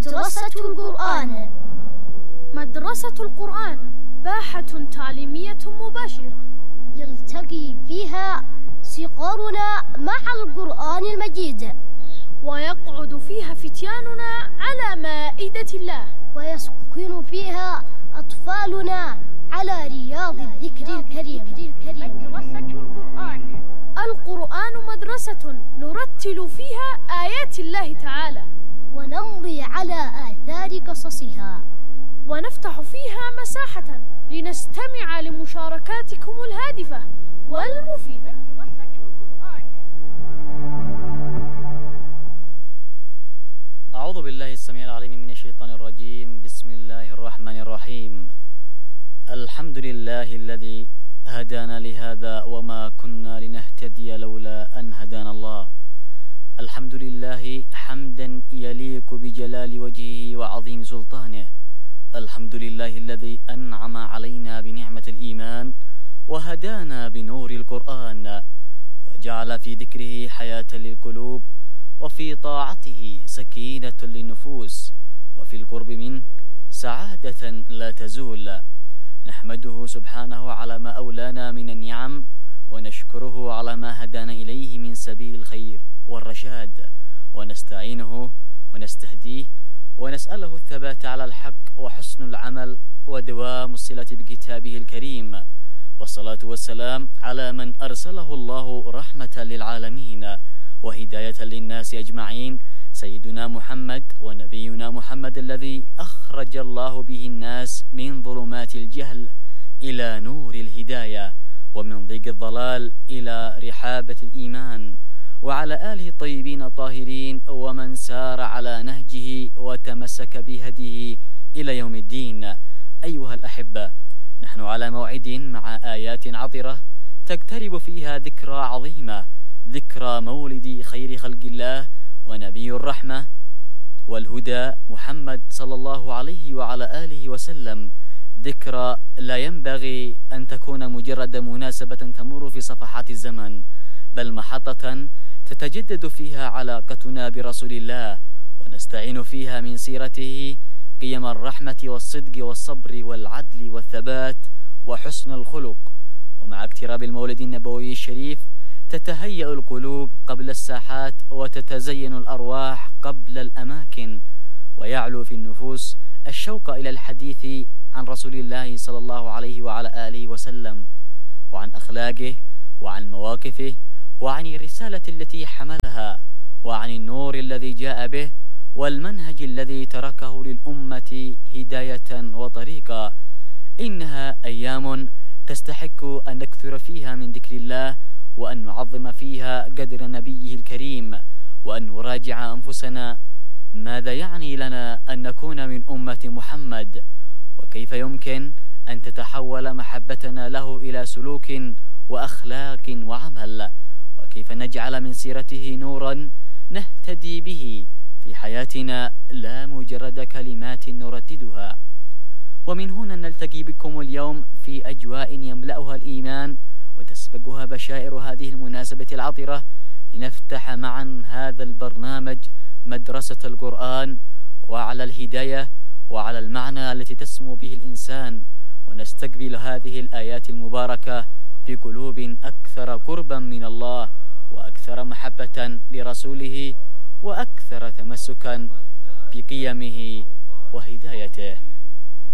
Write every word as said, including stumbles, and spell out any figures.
مدرسة القرآن. مدرسة القرآن باحة تعليمية مباشرة يلتقي فيها صغارنا مع القرآن المجيد، ويقعد فيها فتياننا على مائدة الله، ويسكن فيها أطفالنا على رياض الذكر الكريم. مدرسة القرآن. القرآن مدرسة نرتل فيها آيات الله تعالى، ونمضي على آثار قصصها، ونفتح فيها مساحة لنستمع لمشاركاتكم الهادفة والمفيدة. أعوذ بالله السميع العليم من الشيطان الرجيم. بسم الله الرحمن الرحيم. الحمد لله الذي هدانا لهذا وما كنا لنهتدي لولا أن هدانا الله. الحمد لله حمدا يليق بجلال وجهه وعظيم سلطانه. الحمد لله الذي أنعم علينا بنعمة الإيمان وهدانا بنور القرآن، وجعل في ذكره حياة للقلوب، وفي طاعته سكينة للنفوس، وفي القرب منه سعادة لا تزول. نحمده سبحانه على ما أولانا من النعم، ونشكره على ما هدانا إليه من سبيل الخير والرشاد، ونستعينه ونستهديه ونسأله الثبات على الحق وحسن العمل ودوام الصلة بكتابه الكريم. والصلاة والسلام على من أرسله الله رحمة للعالمين وهداية للناس أجمعين، سيدنا محمد ونبينا محمد الذي أخرج الله به الناس من ظلمات الجهل إلى نور الهداية، ومن ضيق الضلال إلى رحابة الإيمان، وعلى آله الطيبين الطاهرين ومن سار على نهجه وتمسك بهديه إلى يوم الدين. أيها الأحبة، نحن على موعد مع آيات عطرة تقترب فيها ذكرى عظيمة، ذكرى مولد خير خلق الله ونبي الرحمة والهدى محمد صلى الله عليه وعلى آله وسلم. ذكرى لا ينبغي أن تكون مجرد مناسبة تمر في صفحات الزمن، بل محطة تتجدد فيها علاقتنا برسول الله، ونستعين فيها من سيرته قيم الرحمة والصدق والصبر والعدل والثبات وحسن الخلق. ومع اقتراب المولد النبوي الشريف تتهيأ القلوب قبل الساحات، وتتزين الأرواح قبل الأماكن، ويعلو في النفوس الشوق إلى الحديث عن رسول الله صلى الله عليه وعلى آله وسلم، وعن أخلاقه وعن مواقفه وعن الرسالة التي حملها، وعن النور الذي جاء به، والمنهج الذي تركه للأمة هداية وطريقا. إنها أيام تستحق أن نكثر فيها من ذكر الله، وأن نعظم فيها قدر نبيه الكريم، وأن نراجع أنفسنا ماذا يعني لنا أن نكون من أمة محمد، وكيف يمكن أن تتحول محبتنا له إلى سلوك وأخلاق وعمل، وكيف نجعل من سيرته نورا نهتدي به في حياتنا لا مجرد كلمات نرددها. ومن هنا نلتقي بكم اليوم في أجواء يملأها الإيمان وتسبقها بشائر هذه المناسبة العطرة، لنفتح معا هذا البرنامج مدرسة القرآن، وعلى الهداية وعلى المعنى التي تسمو به الإنسان، ونستقبل هذه الآيات المباركة بقلوب أكثر قربا من الله، وأكثر محبة لرسوله، وأكثر تمسكا بقيمه وهدايته.